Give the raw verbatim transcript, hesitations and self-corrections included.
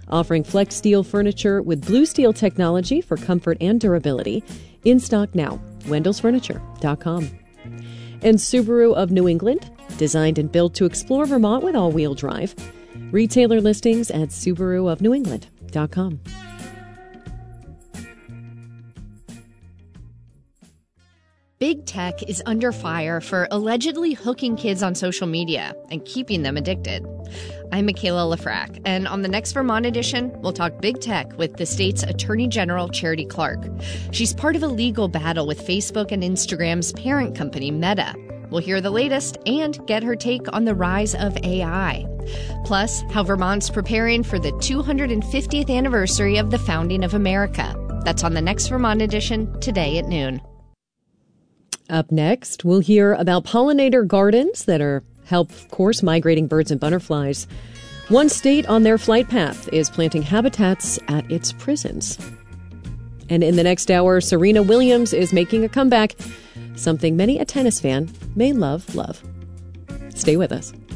offering flex steel furniture with blue steel technology for comfort and durability. In stock now. Wendell's Furniture dot com. And Subaru of New England, designed and built to explore Vermont with all-wheel drive. Retailer listings at Subaru of New England dot com. Big tech is under fire for allegedly hooking kids on social media and keeping them addicted. I'm Michaela Lafrac, and on the next Vermont edition, we'll talk big tech with the state's Attorney General, Charity Clark. She's part of a legal battle with Facebook and Instagram's parent company, Meta. We'll hear the latest and get her take on the rise of A I. Plus, how Vermont's preparing for the two hundred fiftieth anniversary of the founding of America. That's on the next Vermont edition, today at noon. Up next, we'll hear about pollinator gardens that are help, of course, migrating birds and butterflies. One state on their flight path is planting habitats at its prisons. And in the next hour, Serena Williams is making a comeback, something many a tennis fan may love, love. Stay with us.